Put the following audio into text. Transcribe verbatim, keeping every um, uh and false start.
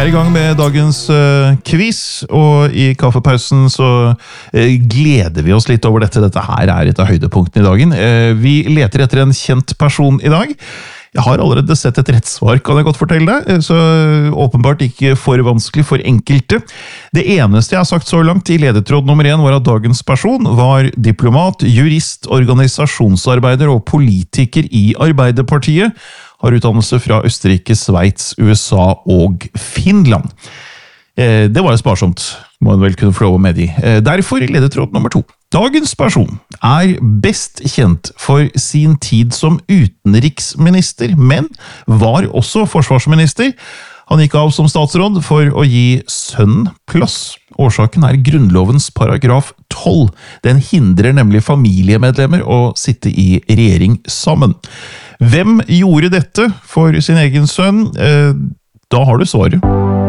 Vi er i gang med dagens uh, quiz, og i kaffepausen så uh, gleder vi oss litt over dette. Dette her er et av høydepunktene i dagen. Uh, vi leter etter en kjent person i dag. Jeg har allerede sett et rett svar, kan jeg godt fortelle deg, så åpenbart ikke for vanskelig for enkelte. Det eneste jeg har sagt så langt i ledetråd nummer én var at dagens person var diplomat, jurist, organisasjonsarbeider og politiker i Arbeiderpartiet, har utdannelse fra Østerrike, Sveits, U S A og Finland. Det var jo sparsomt, må en vel kunne få lov å medgi. Derfor ledetråd nummer to. Dagens person er best kjent for sin tid som utenriksminister, men var også forsvarsminister. Han gikk av som statsråd for å gi sønnen plass. Årsaken er Grunnlovens paragraf tolv. Den hindrer nemlig familiemedlemmer å sitte i regjering sammen. Hvem gjorde dette for sin egen sønn? Da har du svaret.